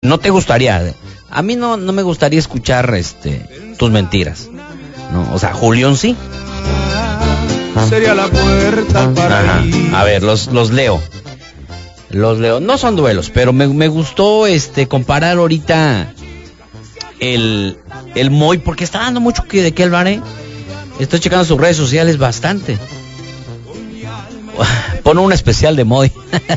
no te gustaría. A mí no me gustaría escuchar tus mentiras, ¿no? O sea, Julián sí. Sería la puerta para ir. A ver, los leo. Los leo. No son duelos, pero me gustó comparar ahorita el Moy, porque está dando mucho de qué hablar, ¿eh? Estoy checando sus redes sociales bastante. Pon un especial de Moy.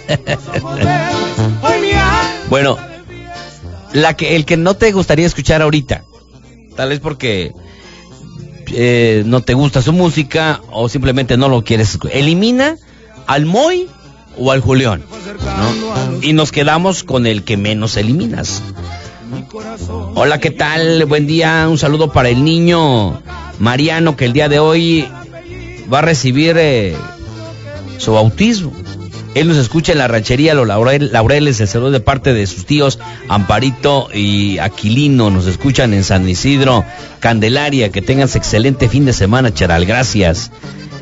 Bueno, el que no te gustaría escuchar ahorita, tal vez porque no te gusta su música o simplemente no lo quieres escuchar. Elimina al Moy o al Julián, ¿no? Y nos quedamos con el que menos eliminas. Hola, ¿qué tal? Buen día, un saludo para el niño Mariano, que el día de hoy va a recibir su bautismo. Él nos escucha en la ranchería Los Laureles, el saludo de parte de sus tíos Amparito y Aquilino. Nos escuchan en San Isidro, Candelaria. Que tengas excelente fin de semana, Charal, gracias.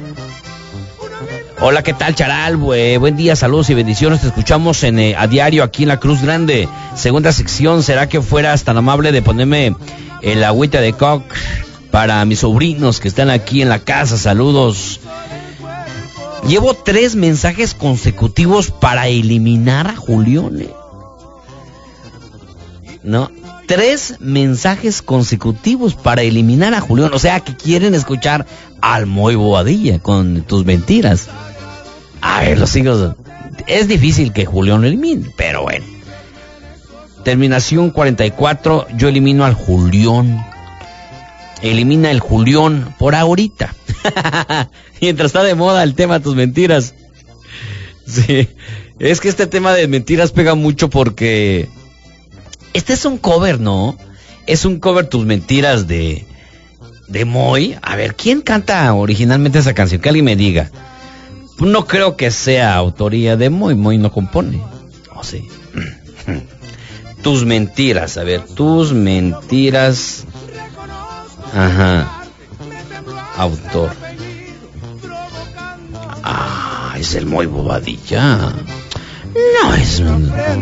Hola, ¿qué tal, Charal? Buen día, saludos y bendiciones. Te escuchamos a diario aquí en la Cruz Grande. Segunda sección, ¿será que fueras tan amable de ponerme el agüita de coc para mis sobrinos que están aquí en la casa? Saludos. Llevo 3 mensajes consecutivos para eliminar a Julián, ¿no? 3 mensajes consecutivos para eliminar a Julián. O sea, que quieren escuchar al Moy Bobadilla con tus mentiras. A ver, los hijos, es difícil que Julián elimine, pero bueno. Terminación 44, yo elimino al Julián. Elimina el Julián por ahorita. Mientras está de moda el tema tus mentiras. Sí, es que este tema de mentiras pega mucho porque este es un cover, ¿no? Es un cover tus mentiras de Moy. A ver, ¿quién canta originalmente esa canción? Que alguien me diga. No creo que sea autoría de Moy. Moy no compone. Oh, sí. Tus mentiras, a ver, tus mentiras. Ajá. Autor. Ah, es el Moy Bobadilla. No es